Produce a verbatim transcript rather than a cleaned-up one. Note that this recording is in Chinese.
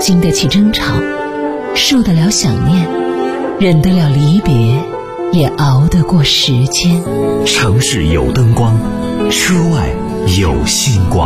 经得起争吵，受得了想念，忍得了离别，也熬得过时间。 城市有灯光，车外有星光。